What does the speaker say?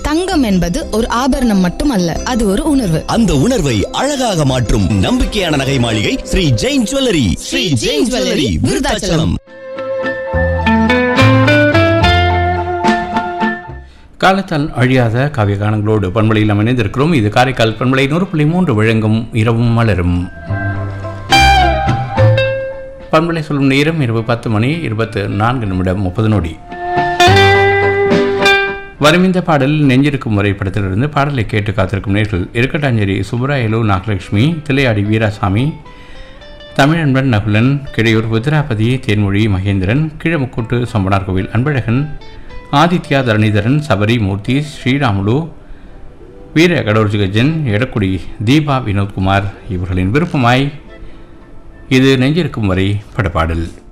தங்கம் என்பது ஒரு ஆபரணம் மட்டுமல்ல, அது ஒரு உணர்வு. அந்த உணர்வை அழகாக மாற்றும் நம்பிக்கையான நகை மாளிகை ஸ்ரீ ஜெயின் ஜுவல்லரி. ஸ்ரீ ஜெயின் ஜுவல்லரி, விருத்தாச்சலம். காலத்தால் அழியாத காவிய கானங்களோடு பண்பலையில் அமைந்திருக்கிறோம். இது காரைக்கால் பண்பலை 100.3 வழங்கும் இரவும் மலரும். பண்பலை சொல்லும் நேரம் இரவு 10 மணி 24 நிமிடம் 30 நொடி. வரமிந்த பாடல் நெஞ்சிருக்கும் வரை படத்திலிருந்து பாடலை கேட்டு காத்திருக்கும் நேர்கள் இருக்கட்டாஞ்சேரி சுப்பராயலு நாகலட்சுமி, தில்லையாடி வீராசாமி, தமிழன்பன் நகுலன், கிடையூர் வித்ராபதி, தேன்மொழி மகேந்திரன், கீழமுக்கூட்டு சம்பனார் கோவில் அன்பழகன், ஆதித்யா தரணிதரன், சபரி மூர்த்தி, ஸ்ரீராமுலு, வீர கடோர்ஜிகஜன், எடக்குடி தீபா வினோத்குமார் இவர்களின் விருப்பமாய் இது நெஞ்சிருக்கும் வரை படப்பாடல்.